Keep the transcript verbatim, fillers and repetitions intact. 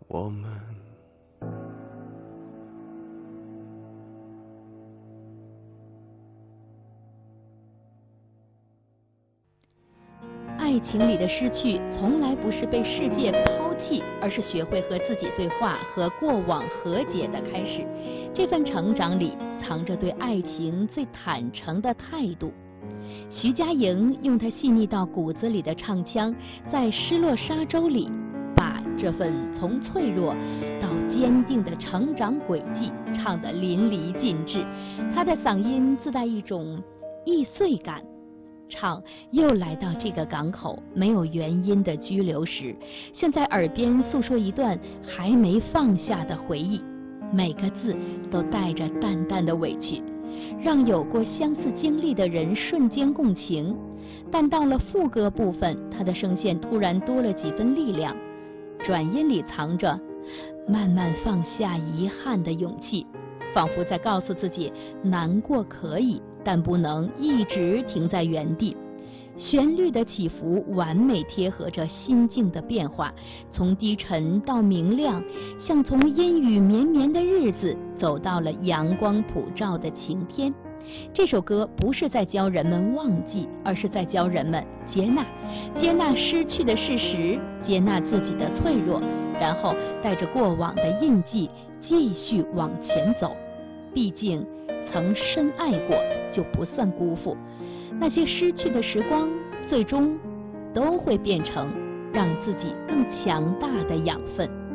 我们。 爱情里的失去从来不是被世界抛弃，而是学会和自己对话，和过往和解的开始。这份成长里藏着对爱情最坦诚的态度。徐佳莹用她细腻到骨子里的唱腔，在《失落沙洲》里把这份从脆弱到坚定的成长轨迹唱得淋漓尽致。她的嗓音自带一种易碎感，唱又来到这个港口没有原因的居留时，像在耳边诉说一段还没放下的回忆，每个字都带着淡淡的委屈，让有过相似经历的人瞬间共情。但到了副歌部分，他的声线突然多了几分力量，转音里藏着慢慢放下遗憾的勇气，仿佛在告诉自己，难过可以，但不能一直停在原地。旋律的起伏完美贴合着心境的变化，从低沉到明亮，像从阴雨绵绵的日子走到了阳光普照的晴天。这首歌不是在教人们忘记，而是在教人们接纳，接纳失去的事实，接纳自己的脆弱，然后带着过往的印记继续往前走。毕竟曾深爱过，就不算辜负。那些失去的时光，最终都会变成让自己更强大的养分。